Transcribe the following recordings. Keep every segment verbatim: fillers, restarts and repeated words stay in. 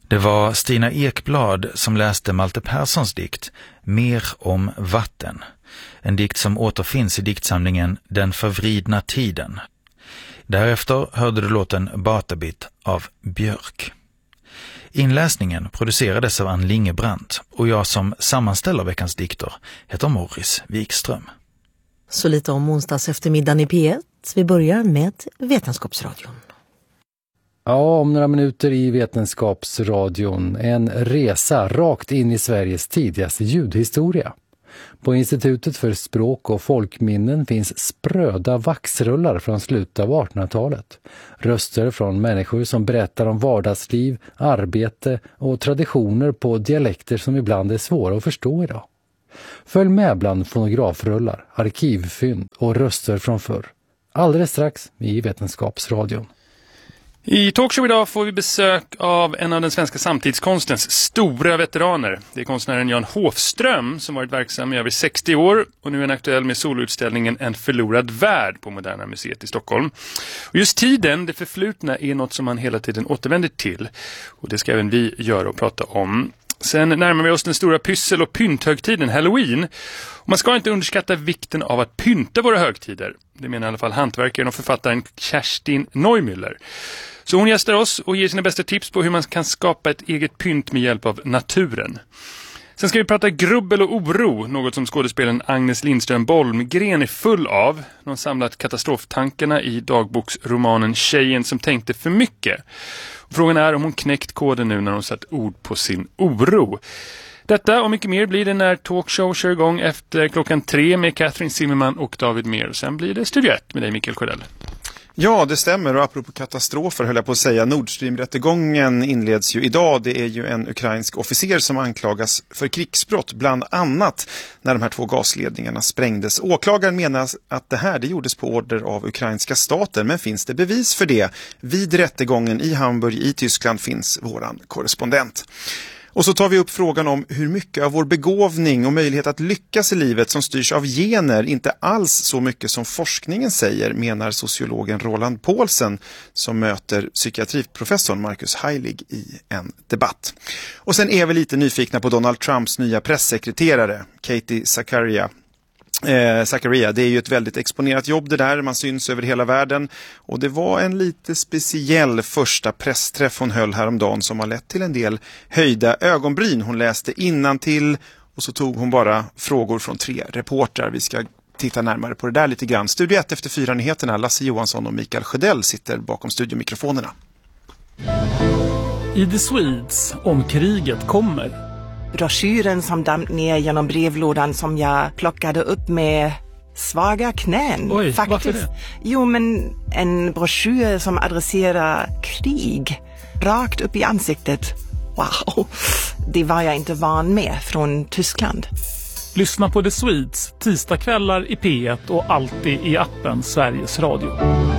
Det var Stina Ekblad som läste Malte Perssons dikt Mer om vatten. En dikt som återfinns i diktsamlingen Den förvridna tiden. Därefter hörde du låten Batabit av Björk. Inläsningen producerades av Ann Lingebrandt och jag som sammanställer veckans dikter heter Morris Wikström. Så lite om onsdags eftermiddagen i P ett. Vi börjar med Vetenskapsradion. Ja, om några minuter i Vetenskapsradion. En resa rakt in i Sveriges tidigaste ljudhistoria. På Institutet för språk och folkminnen finns spröda vaxrullar från slutet av artonhundratalet. Röster från människor som berättar om vardagsliv, arbete och traditioner på dialekter som ibland är svåra att förstå idag. Följ med bland fonografrullar, arkivfynd och röster från förr. Alldeles strax i Vetenskapsradion. I talkshow idag får vi besök av en av den svenska samtidskonstens stora veteraner. Det är konstnären Jan Hofström som varit verksam i över sextio år och nu är aktuell med soloutställningen En förlorad värld på Moderna museet i Stockholm. Och just tiden, det förflutna, är något som man hela tiden återvänder till. Och det ska även vi göra och prata om. Sen närmar vi oss den stora pyssel- och pynthögtiden, Halloween. Och man ska inte underskatta vikten av att pynta våra högtider. Det menar i alla fall hantverkaren och författaren Kerstin Neumüller. Så hon gästar oss och ger sina bästa tips på hur man kan skapa ett eget pynt med hjälp av naturen. Sen ska vi prata grubbel och oro, något som skådespelaren Agnes Lindström Bolmgren är full av. De har samlat katastroftankarna i dagboksromanen Tjejen som tänkte för mycket. Och frågan är om hon knäckt koden nu när hon satt ord på sin oro. Detta och mycket mer blir det när talkshow kör igång efter klockan tre med Katrin Zimmerman och David Mer. Och sen blir det Studio ett med dig, Mikael Sjödell. Ja, det stämmer, och apropå katastrofer höll jag på att säga, Nord Stream-rättegången inleds ju idag. Det är ju en ukrainsk officer som anklagas för krigsbrott, bland annat när de här två gasledningarna sprängdes. Åklagaren menar att det här det gjordes på order av ukrainska staten, men finns det bevis för det? Vid rättegången i Hamburg i Tyskland finns våran korrespondent. Och så tar vi upp frågan om hur mycket av vår begåvning och möjlighet att lyckas i livet som styrs av gener, inte alls så mycket som forskningen säger, menar sociologen Roland Paulsen som möter psykiatriprofessorn Marcus Heilig i en debatt. Och sen är vi lite nyfikna på Donald Trumps nya pressekreterare, Katie Zakaria. Eh, Zakaria, det är ju ett väldigt exponerat jobb det där, man syns över hela världen, och det var en lite speciell första pressträff hon höll häromdagen som har lett till en del höjda ögonbryn. Hon läste innantill och så tog hon bara frågor från tre reportrar. Vi ska titta närmare på det där lite grann. Studio ett efter fyra nyheterna, Lasse Johansson och Mikael Sjödell sitter bakom studiomikrofonerna. I The Swedes, om kriget kommer. Broschyren som damp ner genom brevlådan som jag plockade upp med svaga knän. Oj, faktiskt. Varför det? Jo, men en broschyr som adresserar krig rakt upp i ansiktet. Wow, det var jag inte van med från Tyskland. Lyssna på The Swedes tisdagskvällar i P ett och alltid i appen Sveriges Radio.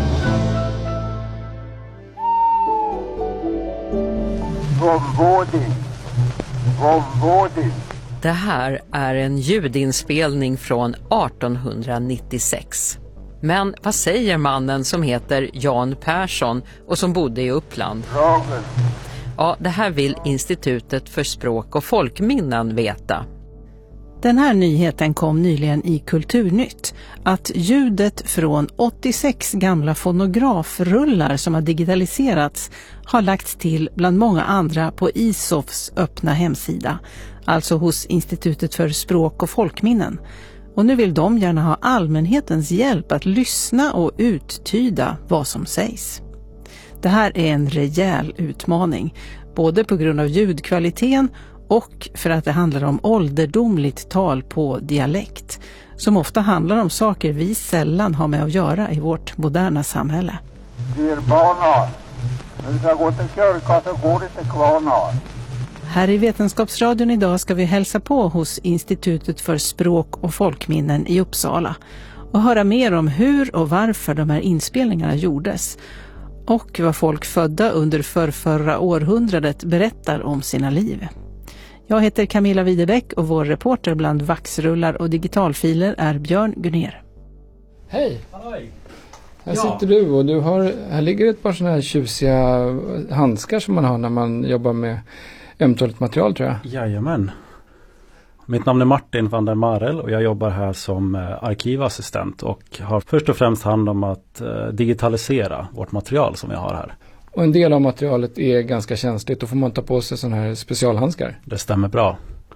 Det här är en ljudinspelning från artonhundranittiosex. Men vad säger mannen som heter Jan Persson och som bodde i Uppland? Ja, det här vill Institutet för språk och folkminnen veta. Den här nyheten kom nyligen i Kulturnytt, att ljudet från åttiosex gamla fonografrullar som har digitaliserats har lagts till bland många andra på I S O Fs öppna hemsida, alltså hos Institutet för språk och folkminnen. Och nu vill de gärna ha allmänhetens hjälp att lyssna och uttyda vad som sägs. Det här är en rejäl utmaning, både på grund av ljudkvaliteten och för att det handlar om ålderdomligt tal på dialekt, som ofta handlar om saker vi sällan har med att göra i vårt moderna samhälle. Här i Vetenskapsradion idag ska vi hälsa på hos Institutet för språk och folkminnen i Uppsala och höra mer om hur och varför de här inspelningarna gjordes och vad folk födda under förrförra århundradet berättar om sina liv. Jag heter Camilla Widebäck och vår reporter bland vaxrullar och digitalfiler är Björn Gunner. Hej! Hej! Här ja. sitter du och du har, här ligger ett par sådana här tjusiga handskar som man har när man jobbar med ömtåligt material, tror jag. Jajamän. Mitt namn är Martin van der Marel och jag jobbar här som arkivassistent och har först och främst hand om att digitalisera vårt material som vi har här. Och en del av materialet är ganska känsligt, då får man ta på sig sådana här specialhandskar. Det stämmer bra.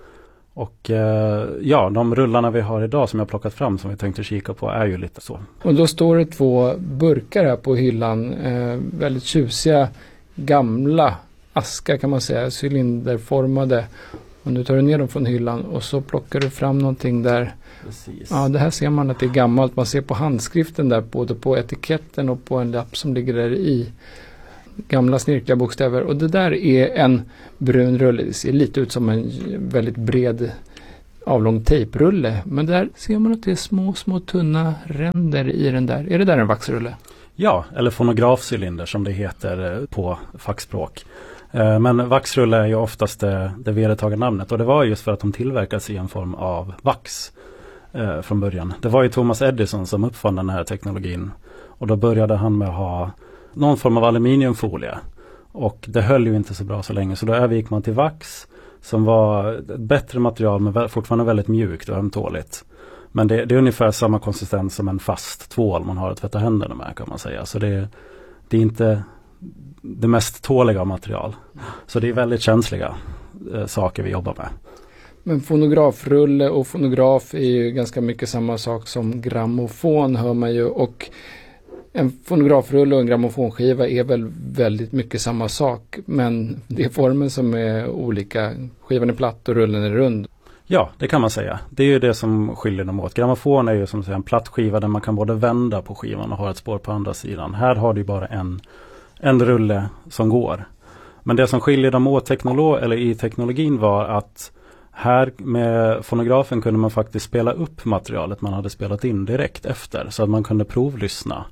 Och eh, ja, de rullarna vi har idag som jag plockat fram som vi tänkte kika på är ju lite så. Och då står det två burkar här på hyllan, eh, väldigt tjusiga gamla askar kan man säga, cylinderformade. Och nu tar du ner dem från hyllan och så plockar du fram någonting där. Precis. Ja, det här ser man att det är gammalt. Man ser på handskriften där, både på etiketten och på en lapp som ligger där i. Gamla snirkliga bokstäver. Och det där är en brun rulle. Det ser lite ut som en väldigt bred avlång tejprulle. Men där ser man att det är små, små tunna ränder i den där. Är det där en vaxrulle? Ja, eller fonografcylinder som det heter på fackspråk. Men vaxrulle är ju oftast det, det vedertagna namnet. Och det var just för att de tillverkas i en form av vax eh, från början. Det var ju Thomas Edison som uppfann den här teknologin. Och då började han med att ha någon form av aluminiumfolie. Och det höll ju inte så bra så länge. Så då övergick man till vax som var ett bättre material men fortfarande väldigt mjukt och ömtåligt. Men det, det är ungefär samma konsistens som en fast tvål man har att tvätta händerna med, kan man säga. Så det, det är inte det mest tåliga material. Så det är väldigt känsliga eh, saker vi jobbar med. Men fonografrulle och fonograf är ju ganska mycket samma sak som grammofon, hör man ju. Och en fonografrulle och en grammofonskiva är väl väldigt mycket samma sak. Men det är formen som är olika. Skivan är platt och rullen är rund. Ja, det kan man säga. Det är ju det som skiljer dem åt. Grammofon är ju som säga en platt skiva där man kan både vända på skivan och ha ett spår på andra sidan. Här har du bara en, en rulle som går. Men det som skiljer dem åt teknolo- eller i teknologin var att här med fonografen kunde man faktiskt spela upp materialet man hade spelat in direkt efter. Så att man kunde provlyssna.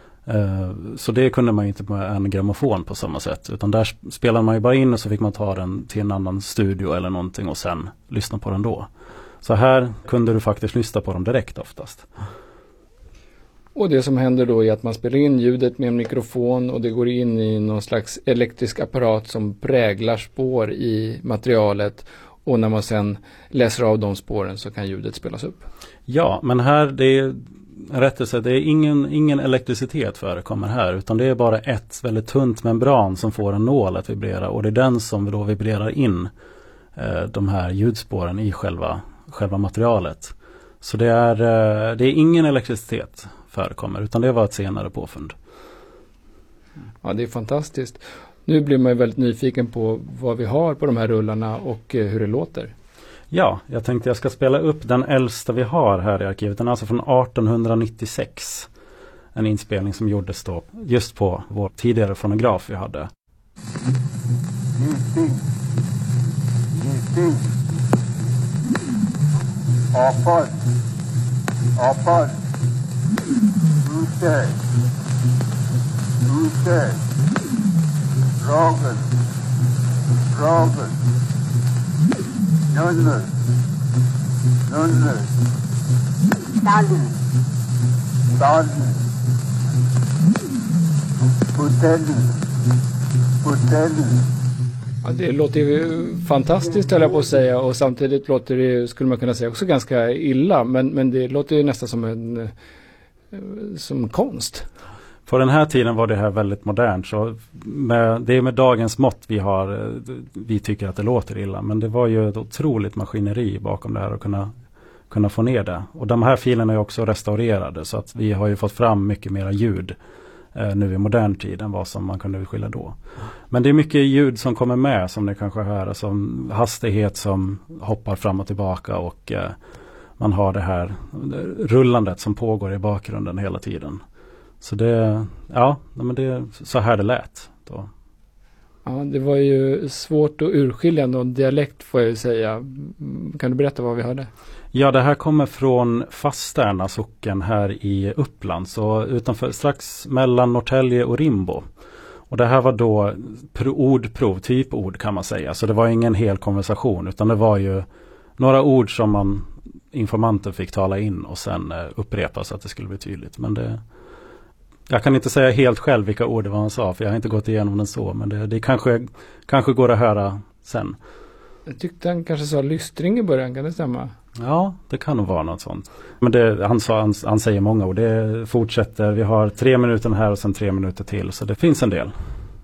Så det kunde man inte med en grammofon på samma sätt. Utan där spelade man ju bara in och så fick man ta den till en annan studio eller någonting och sen lyssna på den då. Så här kunde du faktiskt lyssna på dem direkt oftast. Och det som händer då är att man spelar in ljudet med en mikrofon och det går in i någon slags elektrisk apparat som präglar spår i materialet. Och när man sen läser av de spåren så kan ljudet spelas upp. Ja, men här det är rättelse, det är ingen, ingen elektricitet förekommer här utan det är bara ett väldigt tunt membran som får en nål att vibrera och det är den som då vibrerar in eh, de här ljudspåren i själva, själva materialet. Så det är, eh, det är ingen elektricitet förekommer utan det var ett senare påfund. Ja, det är fantastiskt. Nu blir man ju väldigt nyfiken på vad vi har på de här rullarna och eh, hur det låter. Ja, jag tänkte jag ska spela upp den äldsta vi har här i arkivet. Den är alltså från arton nittiosex. En inspelning som gjordes då just på vår tidigare fonograf vi hade. Ljusting. Ljusting. Avfall. Avfall. Ute. Ute. Ragel. Ragel. Nuller. Nuller. Stallen. Stallen. Botellen. Botellen. Ja, det låter ju fantastiskt, höll jag på att säga, och samtidigt låter det, skulle man kunna säga, också ganska illa, men, men det låter ju nästan som en som konst. På den här tiden var det här väldigt modernt, så med, det är med dagens mått vi har, vi tycker att det låter illa, men det var ju ett otroligt maskineri bakom det här att kunna, kunna få ner det. Och de här filerna är också restaurerade så att vi har ju fått fram mycket mera ljud eh, nu i modern tid än vad som man kunde skilja då. Men det är mycket ljud som kommer med som ni kanske hör, som hastighet som hoppar fram och tillbaka och eh, man har det här rullandet som pågår i bakgrunden hela tiden. Så det, ja, men det är så här det lät då. Ja, det var ju svårt att urskilja någon dialekt, får jag ju säga. Kan du berätta vad vi hörde? Ja, det här kommer från Fastärna socken här i Uppland, så utanför, strax mellan Norrtälje och Rimbo. Och det här var då ordprov, typord kan man säga. Så det var ingen hel konversation utan det var ju några ord som man informanten fick tala in och sen upprepa så att det skulle bli tydligt. Men det, Jag kan inte säga helt själv vilka ord det var han sa, för jag har inte gått igenom den så, men det, det kanske, kanske går att höra sen. Jag tyckte han kanske sa lystring i början, kan det stämma? Ja, det kan nog vara något sånt. Men det, han, sa, han, han säger många ord. Det fortsätter, vi har tre minuter här och sen tre minuter till, så det finns en del.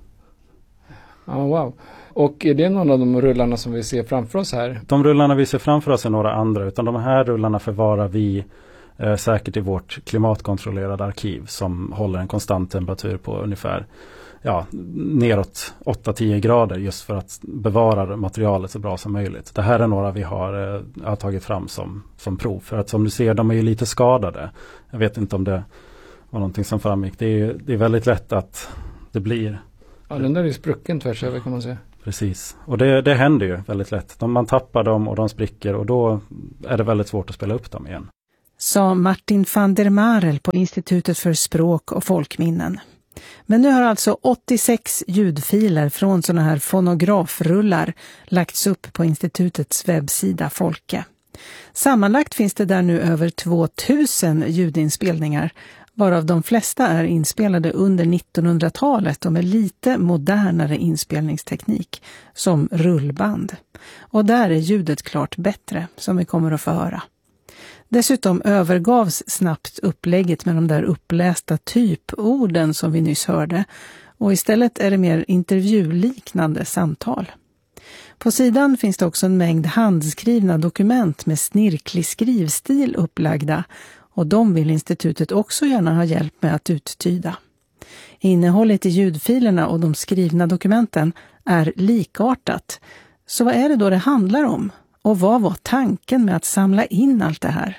Ja, wow. Och är det någon av de rullarna som vi ser framför oss här? De rullarna vi ser framför oss är några andra, utan de här rullarna förvarar vi eh, säkert i vårt klimatkontrollerade arkiv som håller en konstant temperatur på ungefär ja, neråt åtta till tio grader, just för att bevara materialet så bra som möjligt. Det här är några vi har, eh, har tagit fram som, som prov, för att som du ser, de är ju lite skadade. Jag vet inte om det var någonting som framgick. Det är, det är väldigt lätt att det blir... Ja, den där är sprucken tvärs över, kan man säga. Precis, och det, det händer ju väldigt lätt. De, man tappar dem och de spricker, och då är det väldigt svårt att spela upp dem igen. Sa Martin van der Marel på Institutet för språk och folkminnen. Men nu har alltså åttiosex ljudfiler från såna här fonografrullar lagts upp på institutets webbsida Folke. Sammanlagt finns det där nu över tvåtusen ljudinspelningar, varav de flesta är inspelade under nittonhundratalet och med lite modernare inspelningsteknik, som rullband. Och där är ljudet klart bättre, som vi kommer att få höra. Dessutom övergavs snabbt upplägget med de där upplästa typorden som vi nyss hörde, och istället är det mer intervjuliknande samtal. På sidan finns det också en mängd handskrivna dokument med snirklig skrivstil upplagda, och de vill institutet också gärna ha hjälp med att uttyda. Innehållet i ljudfilerna och de skrivna dokumenten är likartat. Så vad är det då det handlar om? Och vad var tanken med att samla in allt det här?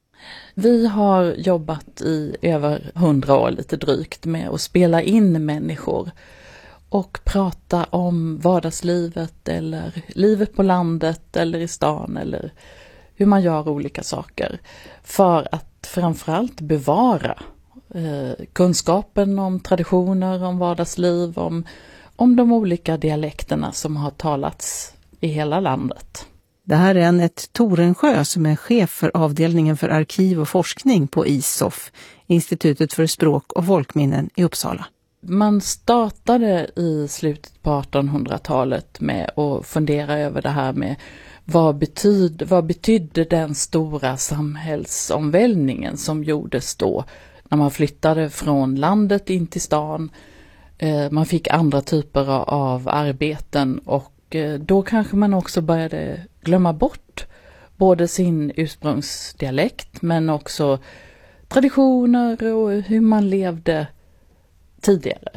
Vi har jobbat i över hundra år lite drygt med att spela in människor och prata om vardagslivet eller livet på landet eller i stan eller hur man gör olika saker för att framförallt bevara eh, kunskapen om traditioner, om vardagsliv, om, om de olika dialekterna som har talats i hela landet. Det här är Annette Torensjö som är chef för avdelningen för arkiv och forskning på I S O F, Institutet för språk och folkminnen i Uppsala. Man startade i slutet på artonhundratalet med att fundera över det här med vad betydde, vad betydde den stora samhällsomvälvningen som gjordes då när man flyttade från landet in till stan. Man fick andra typer av arbeten och då kanske man också började glömma bort både sin ursprungsdialekt men också traditioner och hur man levde tidigare.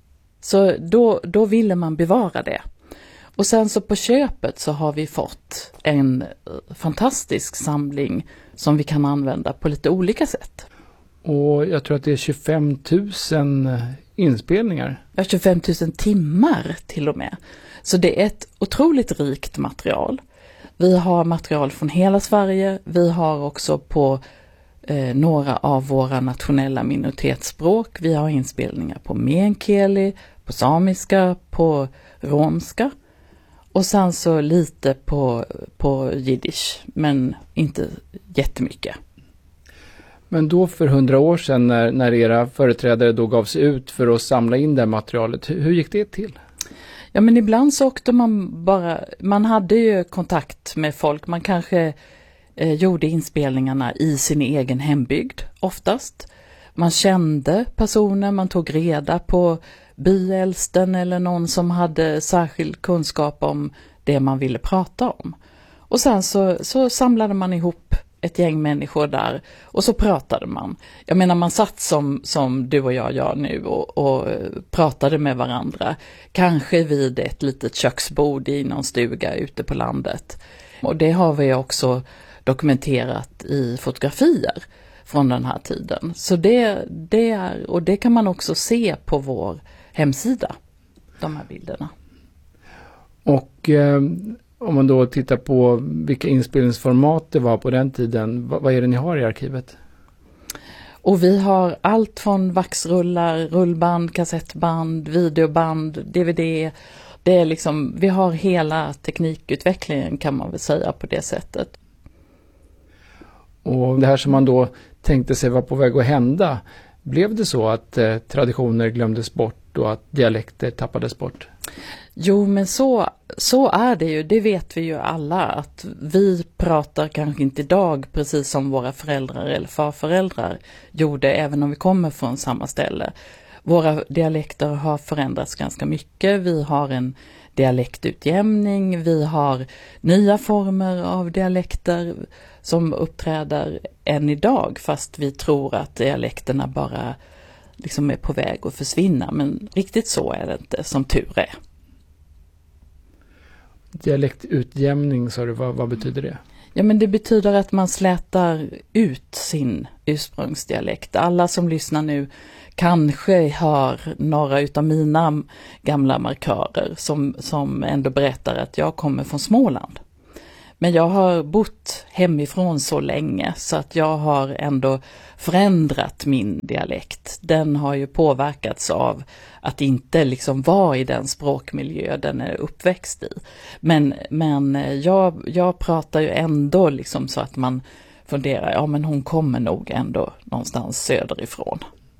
Så då, då ville man bevara det. Och sen så på köpet så har vi fått en fantastisk samling som vi kan använda på lite olika sätt. Och jag tror att det är tjugofem tusen inspelningar. Ja, tjugofem tusen timmar till och med. Så det är ett otroligt rikt material. Vi har material från hela Sverige. Vi har också på eh, några av våra nationella minoritetsspråk. Vi har inspelningar på meänkieli, på samiska, på romska. Och sen så lite på, på jiddisch, men inte jättemycket. Men då för hundra år sedan när, när era företrädare då gav sig ut för att samla in det här materialet, hur, hur gick det till? Ja, men ibland så åkte man bara, man hade ju kontakt med folk, man kanske eh, gjorde inspelningarna i sin egen hembygd oftast. Man kände personer, man tog reda på byäldsten eller någon som hade särskild kunskap om det man ville prata om. Och sen så, så samlade man ihop ett gäng människor där och så pratade man. Jag menar man satt som, som du och jag gör nu och, och pratade med varandra. Kanske vid ett litet köksbord i någon stuga ute på landet. Och det har vi också dokumenterat i fotografier från den här tiden. Så det, det är, och det kan man också se på vår hemsida, de här bilderna. Och eh, om man då tittar på vilka inspelningsformat det var på den tiden, vad, vad är det ni har i arkivet? Och vi har allt från vaxrullar, rullband, kassettband, videoband, D V D. Det är liksom, vi har hela teknikutvecklingen kan man väl säga på det sättet. Och det här som man då tänkte sig var på väg att hända, Blev det så att eh, traditioner glömdes bort och att dialekter tappades bort? Jo, men så, så är det ju. Det vet vi ju alla, att vi pratar kanske inte idag precis som våra föräldrar eller farföräldrar gjorde, även om vi kommer från samma ställe. Våra dialekter har förändrats ganska mycket. Vi har en dialektutjämning, vi har nya former av dialekter som uppträder än idag, fast vi tror att dialekterna bara liksom är på väg att försvinna. Men riktigt så är det inte, som tur är. Dialektutjämning, sa du, vad, vad betyder det? Ja, men det betyder att man slätar ut sin ursprungsdialekt. Alla som lyssnar nu kanske har några utav mina gamla markörer som, som ändå berättar att jag kommer från Småland. Men jag har bott hemifrån så länge så att jag har ändå förändrat min dialekt. Den har ju påverkats av att inte liksom vara i den språkmiljö den är uppväxt i. Men, men jag, jag pratar ju ändå liksom så att man funderar, ja men hon kommer nog ändå någonstans söderifrån.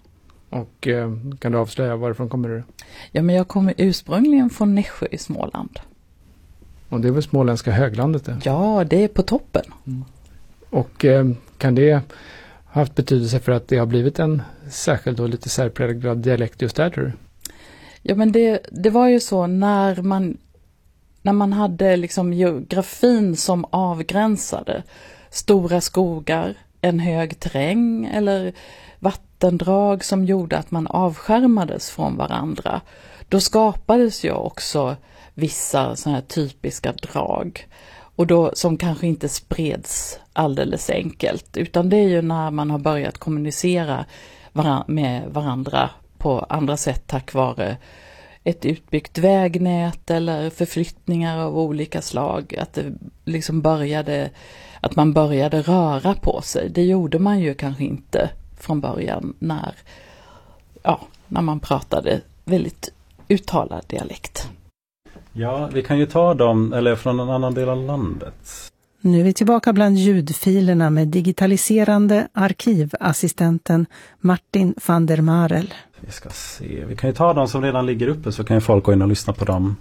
Och eh, kan du avslöja varifrån kommer du? Ja, men jag kommer ursprungligen från Nässjö i Småland. Och det är väl småländska höglandet det? Ja, det är på toppen. Mm. Och eh, kan det ha haft betydelse för att det har blivit en särskild och lite särpräglad dialekt just där, tror du? Ja, men det, det var ju så när man, när man hade liksom geografin som avgränsade stora skogar, en hög terräng eller vattendrag som gjorde att man avskärmades från varandra. Då skapades ju också vissa sådana här typiska drag, och då som kanske inte spreds alldeles enkelt, utan det är ju när man har börjat kommunicera varan- med varandra på andra sätt tack vare ett utbyggt vägnät eller förflyttningar av olika slag, att det liksom började, att man började röra på sig. Det gjorde man ju kanske inte från början när, ja, när man pratade väldigt uttalad dialekt. Ja, vi kan ju ta dem, eller från en annan del av landet. Nu är vi tillbaka bland ljudfilerna med digitaliserande arkivassistenten Martin van der Marel. Vi ska se, vi kan ju ta dem som redan ligger uppe, så kan ju folk gå in och lyssna på dem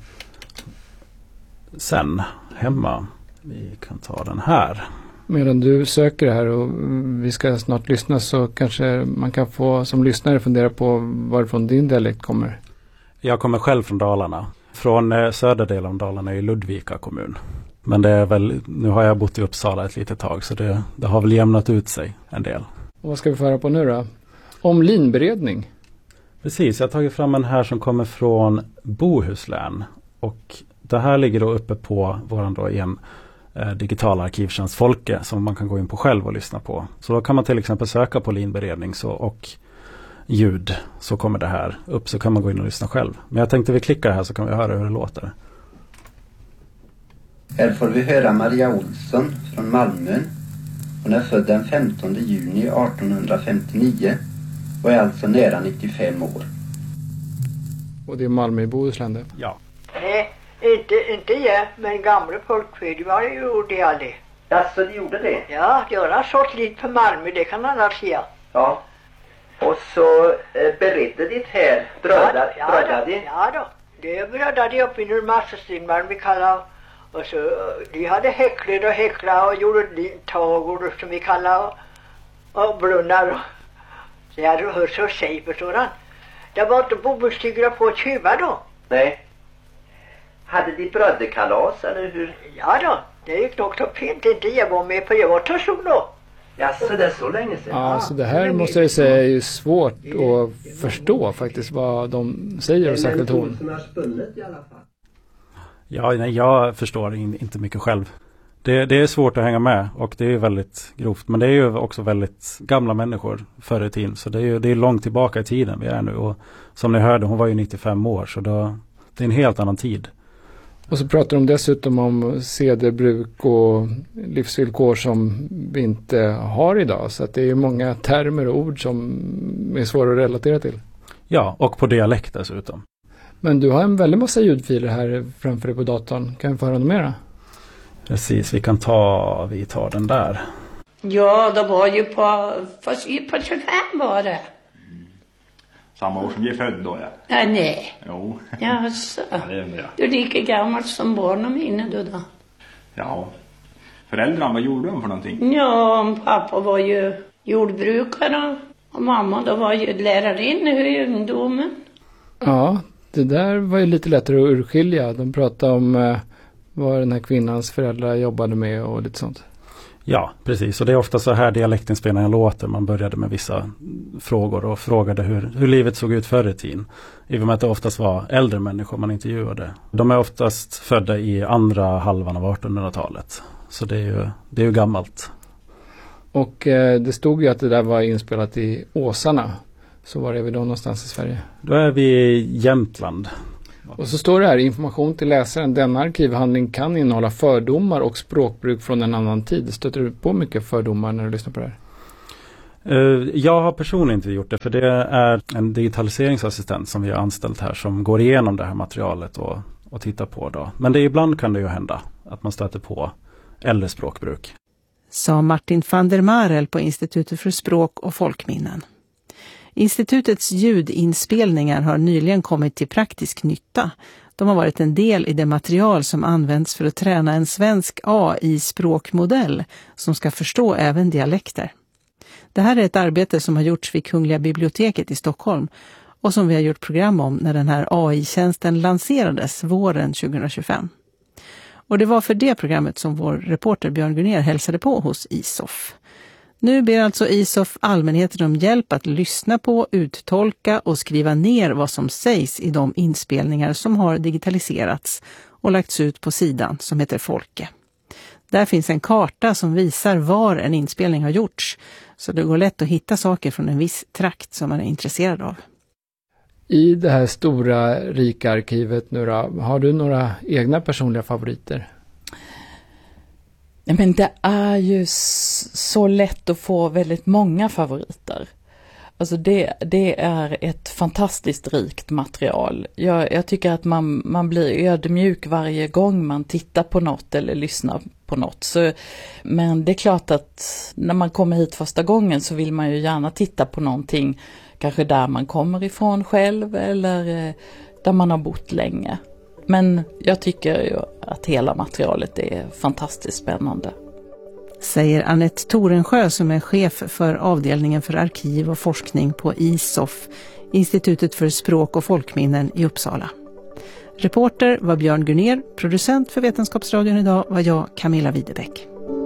sen hemma. Vi kan ta den här. Medan du söker det här och vi ska snart lyssna, så kanske man kan få som lyssnare fundera på varifrån din dialekt kommer. Jag kommer själv från Dalarna. Från eh, södra delen av Dalarna i Ludvika kommun. Men det är väl, nu har jag bott i Uppsala ett litet tag, så det, det har väl jämnat ut sig en del. Och vad ska vi föra på nu då? Om linberedning. Precis, jag har tagit fram en här som kommer från Bohuslän. Och det här ligger då uppe på våran då igen eh, digital arkivtjänst Folke, som man kan gå in på själv och lyssna på. Så då kan man till exempel söka på linberedning så, och ljud, så kommer det här upp, så kan man gå in och lyssna själv. Men jag tänkte vi klickar här så kan vi höra hur det låter. Här får vi höra Maria Olsson från Malmö. Hon är född den femtonde juni artonhundrafemtionio och är alltså nära nittiofem år. Och det är Malmö i Bohuslän det? Ja. Nej, inte, inte jag, men gamla folkfödare gjorde det aldrig. Alltså, de gjorde det? Ja, det har sått lite på Malmö, det kan alla säga. Ja. Och så eh, beredde ditt här brödar, ja, brödar ja, de? ja då, det brödade de upp i en massa stimmar vi kallar. Och så de hade häcklat och häcklat och gjorde tagor som vi kallar och, och brunnar. Och, så jag hade hört så säg på sådan. Det var inte bomullstyger på tjuva då. Nej. Hade de brödekalas eller hur? Ja då, det gick nog så fint. Inte jag var med på det var så då. Ja, så det är så länge sedan. Ja, så det här måste jag säga är ju svårt att förstå faktiskt vad de säger, och särskilt hon. Som har spunnet i alla fall. Ja, nej, jag förstår in, inte mycket själv. Det, det är svårt att hänga med, och det är väldigt grovt. Men det är ju också väldigt gamla människor förr i tiden. Så det är ju det är långt tillbaka i tiden vi är nu. Och som ni hörde, hon var ju nittiofem år, så då, det är en helt annan tid. Och så pratar de dessutom om sederbruk och livsvillkor som vi inte har idag. Så att det är många termer och ord som är svåra att relatera till. Ja, och på dialekt dessutom. Men du har en väldigt massa ljudfiler här framför dig på datorn. Kan vi få höra något mera? Precis, vi kan ta, vi tar den där. Ja, det var ju på, på tjugofem var det. Samma år som jag är född då, ja. Ja, nej. Jo. Jaså. Ja, det är det. Du är lika gammal som barnen mina du då? Ja. Föräldrarna, vad gjorde de för någonting? Ja, pappa var ju jordbrukare och mamma då var ju lärarinna i ungdomen. Ja, det där var ju lite lättare att urskilja. De pratade om eh, vad den här kvinnans föräldrar jobbade med och lite sånt. Ja, precis. Och det är ofta så här dialektinspelningen låter. Man började med vissa frågor och frågade hur, hur livet såg ut förr i tiden. I och med att det oftast var äldre människor man intervjuade. De är oftast födda i andra halvan av artonhundratalet. Så det är ju, det är ju gammalt. Och eh, det stod ju att det där var inspelat i Åsarna. Så var är vi då någonstans i Sverige? Då är vi i Jämtland. Och så står det här, information till läsaren. Denna arkivhandling kan innehålla fördomar och språkbruk från en annan tid. Stöter du på mycket fördomar när du lyssnar på det här? Uh, jag har personligen inte gjort det, för det är en digitaliseringsassistent som vi har anställt här som går igenom det här materialet och, och tittar på då. Men det, ibland kan det ju hända att man stöter på äldre språkbruk. Sa Martin van der Marel på Institutet för språk och folkminnen. Institutets ljudinspelningar har nyligen kommit till praktisk nytta. De har varit en del i det material som används för att träna en svensk A I-språkmodell som ska förstå även dialekter. Det här är ett arbete som har gjorts vid Kungliga biblioteket i Stockholm och som vi har gjort program om när den här A I-tjänsten lanserades våren tjugohundratjugofem. Och det var för det programmet som vår reporter Björn Gunnér hälsade på hos I S O F. Nu ber alltså I S O F allmänheten om hjälp att lyssna på, uttolka och skriva ner vad som sägs i de inspelningar som har digitaliserats och lagts ut på sidan som heter Folke. Där finns en karta som visar var en inspelning har gjorts, så det går lätt att hitta saker från en viss trakt som man är intresserad av. I det här stora rika arkivet nu då, har du några egna personliga favoriter? Men det är ju så lätt att få väldigt många favoriter. Alltså det, det är ett fantastiskt rikt material. Jag, jag tycker att man, man blir ödmjuk varje gång man tittar på något eller lyssnar på något. Så, men det är klart att när man kommer hit första gången så vill man ju gärna titta på någonting. Kanske där man kommer ifrån själv eller där man har bott länge. Men jag tycker ju att hela materialet är fantastiskt spännande. Säger Annette Torensjö som är chef för avdelningen för arkiv och forskning på I S O F, Institutet för språk och folkminnen i Uppsala. Reporter var Björn Gunnér, producent för Vetenskapsradion idag var jag, Camilla Widebäck.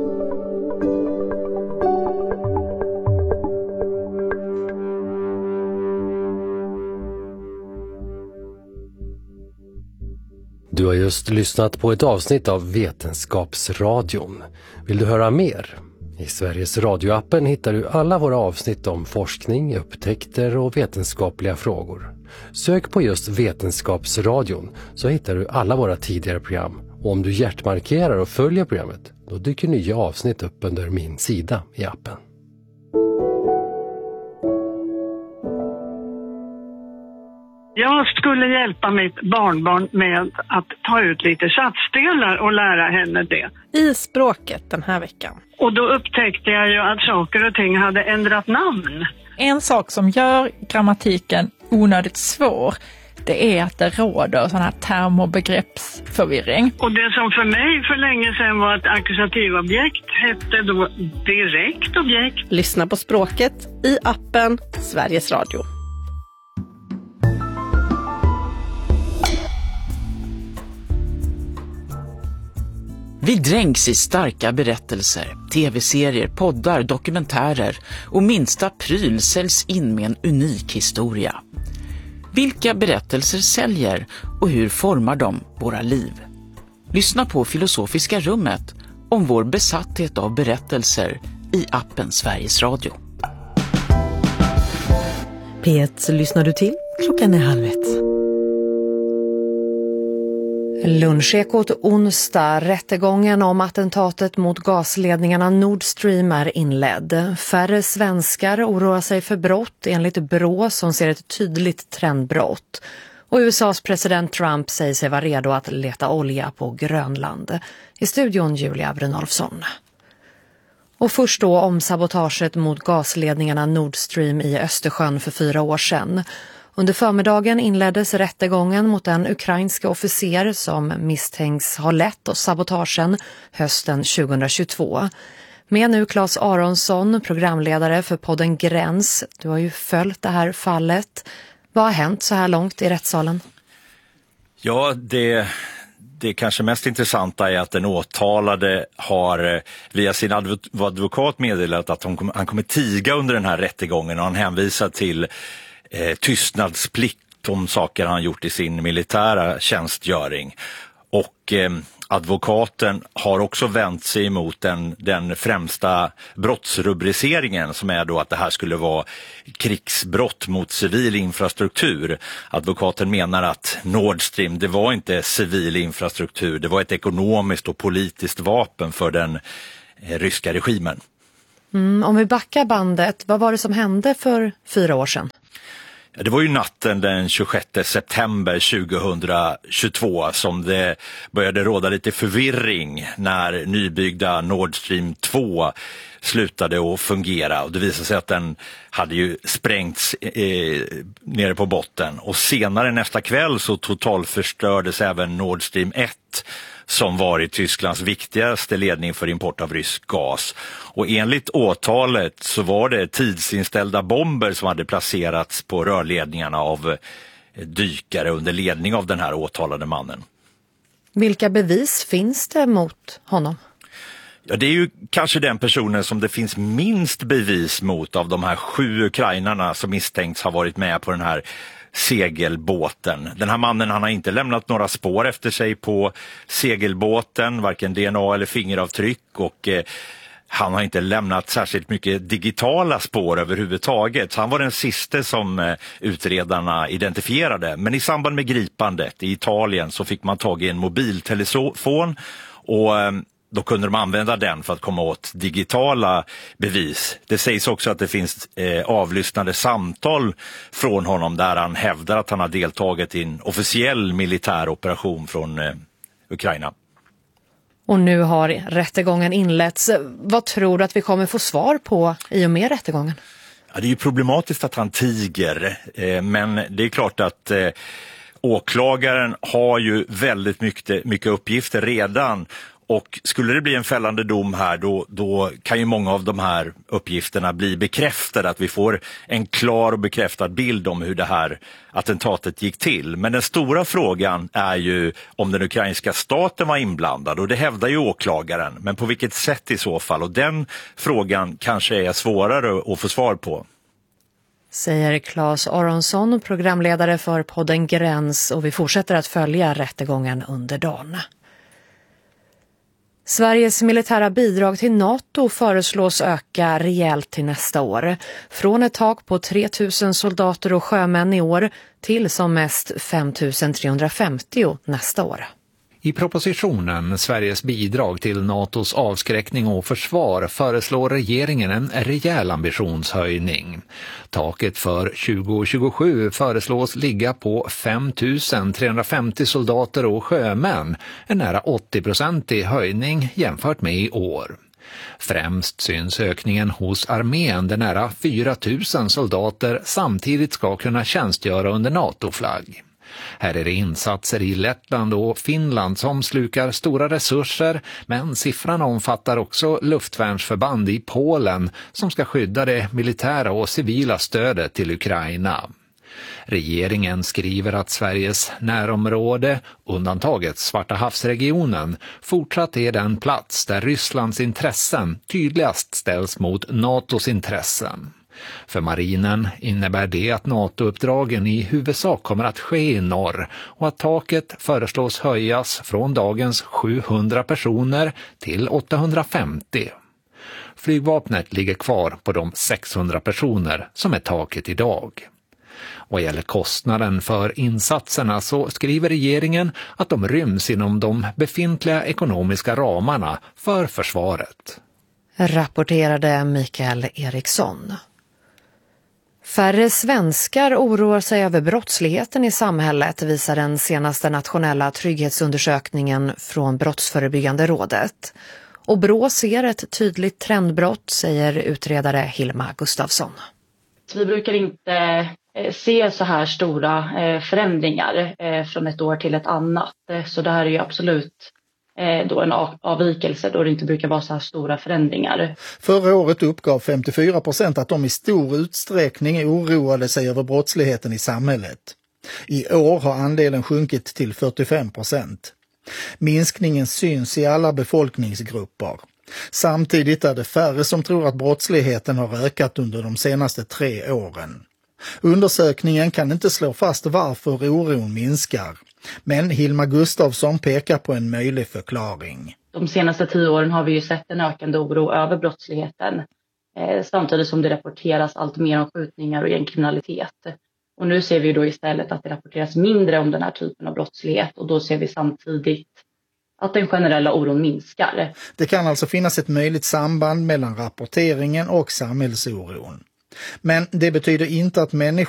Du har just lyssnat på ett avsnitt av Vetenskapsradion. Vill du höra mer? I Sveriges radioappen hittar du alla våra avsnitt om forskning, upptäckter och vetenskapliga frågor. Sök på just Vetenskapsradion så hittar du alla våra tidigare program. Och om du hjärtmarkerar och följer programmet, då dyker nya avsnitt upp under min sida i appen. Jag skulle hjälpa mitt barnbarn med att ta ut lite satsdelar och lära henne det. I språket den här veckan. Och då upptäckte jag ju att saker och ting hade ändrat namn. En sak som gör grammatiken onödigt svår, det är att det råder sån här term- och begreppsförvirring. Och det som för mig för länge sedan var ett akkusativobjekt hette då direkt objekt. Lyssna på språket i appen Sveriges Radio. Vi dränks i starka berättelser, tv-serier, poddar, dokumentärer och minsta pryl säljs in med en unik historia. Vilka berättelser säljer och hur formar de våra liv? Lyssna på Filosofiska rummet om vår besatthet av berättelser i appen Sveriges Radio. P ett lyssnar du till. Klockan är halv ett. Lunchekot onsdag. Rättegången om attentatet mot gasledningarna Nord Stream är inledd. Färre svenskar oroar sig för brott enligt Brå som ser ett tydligt trendbrott. Och U S A:s president Trump säger sig vara redo att leta olja på Grönland. I studion Julia Brynolfsson. Och först då om sabotaget mot gasledningarna Nord Stream i Östersjön för fyra år sedan. Under förmiddagen inleddes rättegången mot en ukrainska officer som misstänks ha lett och sabotagen hösten tjugohundratjugotvå. Med nu Claes Aronsson, programledare för podden Gräns. Du har ju följt det här fallet. Vad har hänt så här långt i rättssalen? Ja, det, det kanske mest intressanta är att den åtalade har via sin advokat meddelat att hon, han kommer tiga under den här rättegången, och han hänvisar till eh, tystnadsplikt om saker han gjort i sin militära tjänstgöring. Och eh, advokaten har också vänt sig emot den, den främsta brottsrubriceringen, som är då att det här skulle vara krigsbrott mot civil infrastruktur. Advokaten menar att Nord Stream, det var inte civil infrastruktur, det var ett ekonomiskt och politiskt vapen för den eh, ryska regimen. Mm, om vi backar bandet, vad var det som hände för fyra år sedan? Det var ju natten den tjugosjätte september tjugohundratjugotvå som det började råda lite förvirring när nybyggda Nord Stream två slutade att fungera. Och det visade sig att den hade ju sprängts eh, nere på botten. Och senare nästa kväll så totalförstördes även Nord Stream ett, som varit Tysklands viktigaste ledning för import av rysk gas. Och enligt åtalet så var det tidsinställda bomber som hade placerats på rörledningarna av dykare under ledning av den här åtalade mannen. Vilka bevis finns det mot honom? Ja, det är ju kanske den personen som det finns minst bevis mot av de här sju ukrainarna som misstänks ha varit med på den här segelbåten. Den här mannen, han har inte lämnat några spår efter sig på segelbåten, varken D N A eller fingeravtryck, och eh, han har inte lämnat särskilt mycket digitala spår överhuvudtaget. Han var den sista som eh, utredarna identifierade. Men i samband med gripandet i Italien så fick man tag i en mobiltelefon, och eh, då kunde de använda den för att komma åt digitala bevis. Det sägs också att det finns eh, avlyssnade samtal från honom där han hävdar att han har deltagit i en officiell militär operation från eh, Ukraina. Och nu har rättegången inletts. Vad tror du att vi kommer få svar på i och med rättegången? Ja, det är ju problematiskt att han tiger, eh, men det är klart att eh, åklagaren har ju väldigt mycket, mycket uppgifter redan. Och skulle det bli en fällande dom här, då, då kan ju många av de här uppgifterna bli bekräftade, att vi får en klar och bekräftad bild om hur det här attentatet gick till. Men den stora frågan är ju om den ukrainska staten var inblandad, och det hävdar ju åklagaren. Men på vilket sätt i så fall? Och den frågan kanske är svårare att få svar på. Säger Claes Aronsson, programledare för podden Gräns, och vi fortsätter att följa rättegången under dagen. Sveriges militära bidrag till NATO föreslås öka rejält till nästa år. Från ett tak på tre tusen soldater och sjömän i år till som mest fem tusen trehundrafemtio nästa år. I propositionen Sveriges bidrag till NATOs avskräckning och försvar föreslår regeringen en rejäl ambitionshöjning. Taket för tjugo tjugosju föreslås ligga på fem tusen trehundrafemtio soldater och sjömän, en nära åttio-procentig höjning jämfört med i år. Främst syns ökningen hos armén där nära fyra tusen soldater samtidigt ska kunna tjänstgöra under NATO-flagg. Här är det insatser i Lettland och Finland som slukar stora resurser, men siffran omfattar också luftvärnsförband i Polen som ska skydda det militära och civila stödet till Ukraina. Regeringen skriver att Sveriges närområde, undantaget Svarta havsregionen, fortsatt är den plats där Rysslands intressen tydligast ställs mot NATOs intressen. För marinen innebär det att NATO-uppdragen i huvudsak kommer att ske i norr och att taket föreslås höjas från dagens sjuhundra personer till åttahundrafemtio. Flygvapnet ligger kvar på de sexhundra personer som är taket idag. Vad gäller kostnaden för insatserna så skriver regeringen att de ryms inom de befintliga ekonomiska ramarna för försvaret. Rapporterade Mikael Eriksson. Färre svenskar oroar sig över brottsligheten i samhället, visar den senaste nationella trygghetsundersökningen från Brottsförebyggande rådet. Och Brå ser ett tydligt trendbrott, säger utredare Hilma Gustafsson. Vi brukar inte se så här stora förändringar från ett år till ett annat. Så det här är ju absolut då en avvikelse då det inte brukar vara så här stora förändringar. Förra året uppgav femtiofyra procent att de i stor utsträckning oroade sig över brottsligheten i samhället. I år har andelen sjunkit till fyrtiofem procent. Minskningen syns i alla befolkningsgrupper. Samtidigt är det färre som tror att brottsligheten har ökat under de senaste tre åren. Undersökningen kan inte slå fast varför oron minskar, men Hilma Gustafsson pekar på en möjlig förklaring. De senaste tio åren har vi ju sett en ökande oro över brottsligheten, eh, samtidigt som det rapporteras allt mer om skjutningar och gängkriminalitet. Och nu ser vi då istället att det rapporteras mindre om den här typen av brottslighet, och då ser vi samtidigt att den generella oron minskar. Det kan alltså finnas ett möjligt samband mellan rapporteringen och samhällsoron. Men det betyder inte att människor